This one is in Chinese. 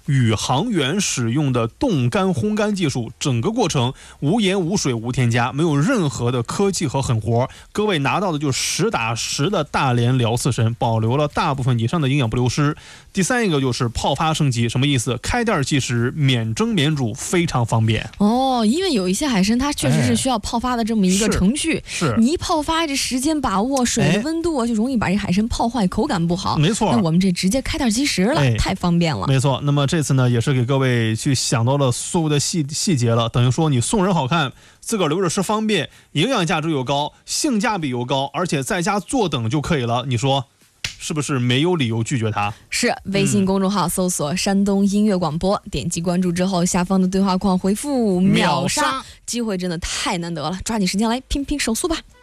宇航员使用的冻干烘干技术，整个过程无盐无水无添加，没有任何的科技和狠活。各位拿到的就是实打实的大连辽刺参，保留了大部分以上的营养不流失。第三一个就是泡发升级，什么意思？开袋即食，免蒸免煮，非常方便。 哦，因为有一些海参它确实是需要泡发的这么一个程序， 是你一泡发这时间把握，水的温度就容易把这海参泡坏，口感不好。 没错， 那我们这直接开袋即食了，太方便了。 没错，那么这次呢，也是给各位去想到了所有的细节了，等于说你送人好看，自个儿留着吃方便，营养价值又高，性价比又高，而且在家坐等就可以了，你说是不是没有理由拒绝它？ 是，微信公众号搜索山东音乐广播，点击关注之后，下方的对话框回复秒杀，机会真的太难得了，抓紧时间来拼拼手速吧。